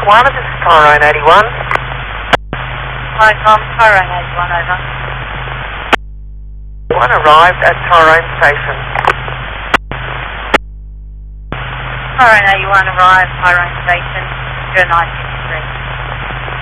1, this is Tyrone 81. Hi Tom, Tyrone 81, over. 1 arrived at Tyrone Station. Tyrone 81 arrived, Tyrone Station, 0953.